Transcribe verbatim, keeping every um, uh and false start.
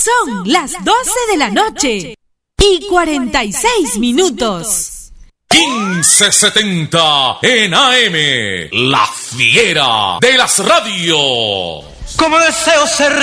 Son las doce de la noche y cuarenta y seis minutos. quince setenta en A M, la fiera de las radios. Como deseo ser